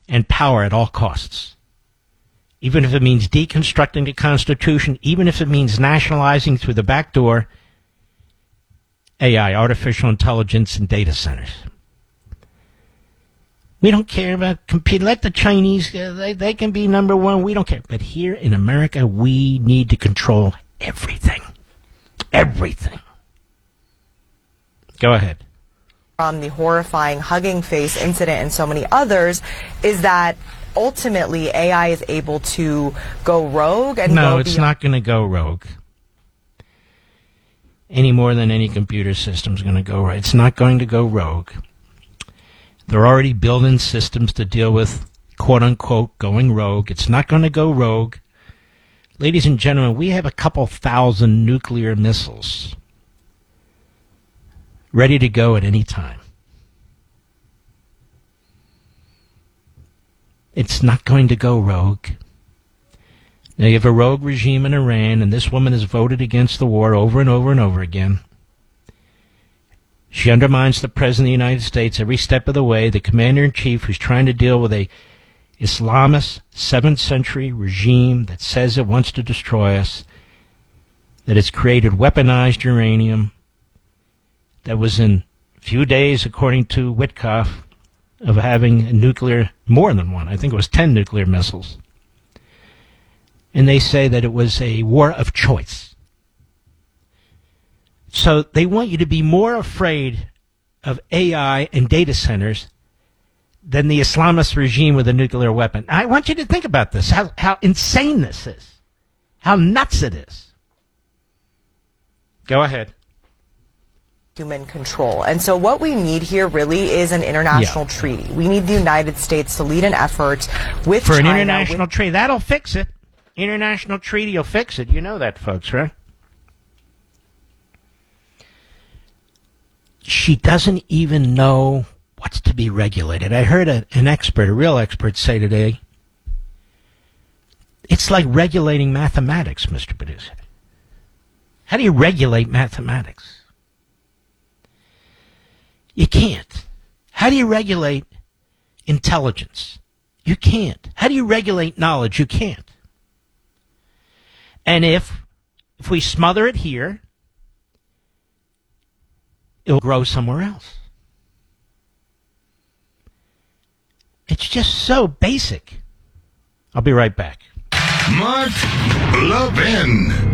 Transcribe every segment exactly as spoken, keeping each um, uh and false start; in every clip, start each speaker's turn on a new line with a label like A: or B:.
A: and power at all costs. Even if it means deconstructing the Constitution, even if it means nationalizing through the back door A I, artificial intelligence, and data centers. We don't care about competing. Let the Chinese, uh, they, they can be number one. We don't care. But here in America, we need to control everything. Everything. Go ahead.
B: From the horrifying Hugging Face incident and so many others, is that ultimately A I is able to go rogue and
A: no,
B: go
A: it's
B: beyond-
A: not going to go rogue. Any more than any computer system is going to go rogue. It's not going to go rogue. They're already building systems to deal with, quote-unquote, going rogue. It's not going to go rogue. Ladies and gentlemen, we have a couple thousand nuclear missiles ready to go at any time. It's not going to go rogue. Now, you have a rogue regime in Iran, and this woman has voted against the war over and over and over again. She undermines the President of the United States every step of the way, the Commander-in-Chief who's trying to deal with a Islamist seventh century regime that says it wants to destroy us, that has created weaponized uranium, that was in a few days, according to Witkoff, of having a nuclear, more than one, I think it was ten nuclear missiles. And they say that it was a war of choice. So they want you to be more afraid of A I and data centers than the Islamist regime with a nuclear weapon. I want you to think about this, how, how insane this is, how nuts it is. Go ahead.
B: Human control. And so what we need here really is an international
A: yeah.
B: treaty. We need the United States to lead an effort with
A: For
B: China.
A: an international
B: with-
A: treaty. That'll fix it. International treaty will fix it. You know that, folks, right? She doesn't even know what's to be regulated. I heard a, an expert, a real expert, say today, it's like regulating mathematics, Mister Producer. How do you regulate mathematics? You can't. How do you regulate intelligence? You can't. How do you regulate knowledge? You can't. And if if we smother it here, it'll grow somewhere else. It's just so basic. I'll be right back.
C: Mark Levin.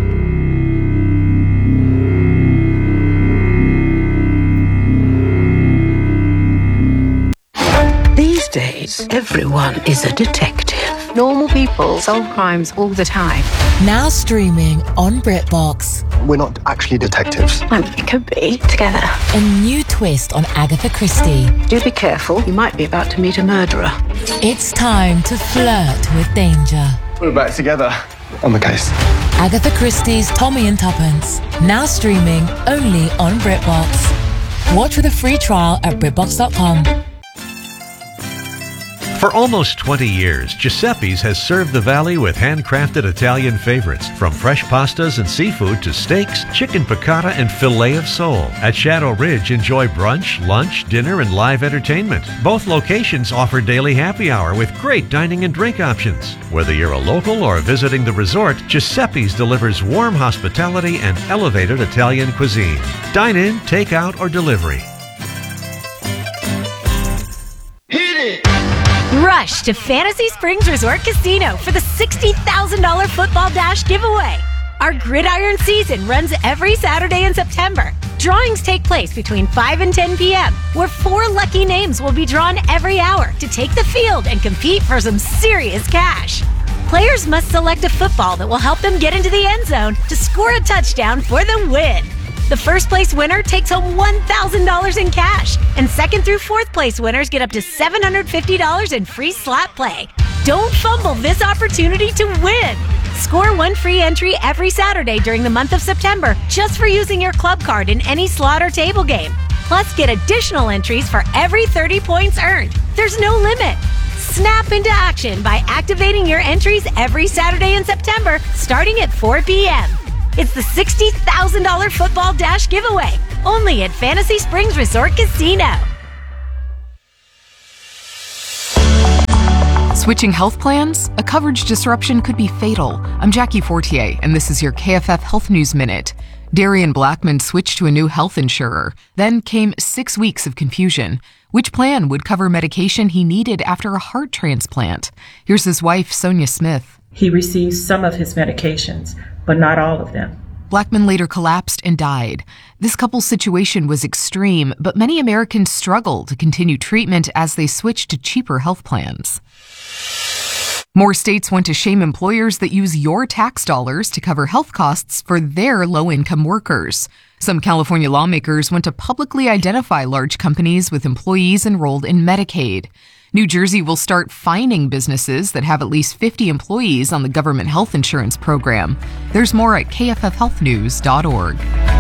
D: These days, everyone is a detective.
E: Normal people solve crimes all the time.
F: Now streaming on BritBox.
G: We're not actually detectives.
E: Well, we could be together.
F: A new twist on Agatha Christie.
D: Do be careful, you might be about to meet a murderer.
F: It's time to flirt with danger.
G: We're back together on the case.
F: Agatha Christie's Tommy and Tuppence. Now streaming only on BritBox. Watch with a free trial at BritBox dot com.
H: For almost twenty years, Giuseppe's has served the Valley with handcrafted Italian favorites, from fresh pastas and seafood to steaks, chicken piccata, and filet of sole. At Shadow Ridge, enjoy brunch, lunch, dinner, and live entertainment. Both locations offer daily happy hour with great dining and drink options. Whether you're a local or visiting the resort, Giuseppe's delivers warm hospitality and elevated Italian cuisine. Dine in, take out, or delivery.
I: Rush to Fantasy Springs Resort Casino for the sixty thousand dollars Football Dash giveaway. Our Gridiron season runs every Saturday in September. Drawings take place between five and ten p.m., where four lucky names will be drawn every hour to take the field and compete for some serious cash. Players must select a football that will help them get into the end zone to score a touchdown for the win. The first place winner takes home one thousand dollars in cash, and second through fourth place winners get up to seven hundred fifty dollars in free slot play. Don't fumble this opportunity to win. Score one free entry every Saturday during the month of September just for using your club card in any slot or table game. Plus, get additional entries for every thirty points earned. There's no limit. Snap into action by activating your entries every Saturday in September, starting at four p.m. It's the sixty thousand dollars Football Dash giveaway, only at Fantasy Springs Resort Casino.
J: Switching health plans? A coverage disruption could be fatal. I'm Jackie Fortier, and this is your K F F Health News Minute. Darian Blackman switched to a new health insurer. Then came six weeks of confusion. Which plan would cover medication he needed after a heart transplant? Here's his wife, Sonia Smith.
K: He received some of his medications, but not all of them.
J: Blackman later collapsed and died. This couple's situation was extreme, but many Americans struggle to continue treatment as they switch to cheaper health plans. More states want to shame employers that use your tax dollars to cover health costs for their low-income workers. Some California lawmakers want to publicly identify large companies with employees enrolled in Medicaid. New Jersey will start fining businesses that have at least fifty employees on the government health insurance program. There's more at K F F health news dot org.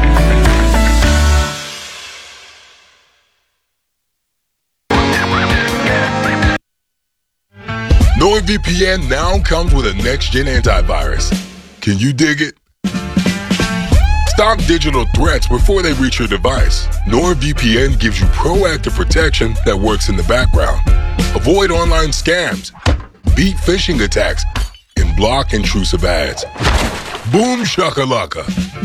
C: NordVPN now comes with a next-gen antivirus. Can you dig it? Stop digital threats before they reach your device. NordVPN gives you proactive protection that works in the background. Avoid online scams, beat phishing attacks, and block intrusive ads. Boom shakalaka.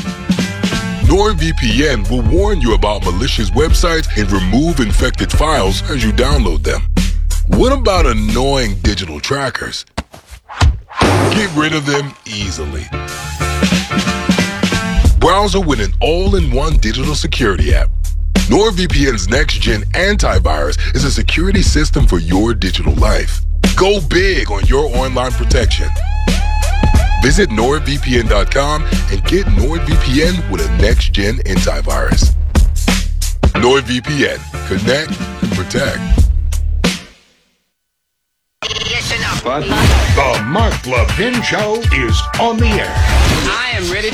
C: NordVPN will warn you about malicious websites and remove infected files as you download them. What about annoying digital trackers? Get rid of them easily. Browser with an all-in-one digital security app. NordVPN's next-gen antivirus is a security system for your digital life. Go big on your online protection. Visit nord V P N dot com and get NordVPN with a next-gen antivirus. NordVPN. Connect and protect. The Mark Levin Show is on the air.
L: I am ready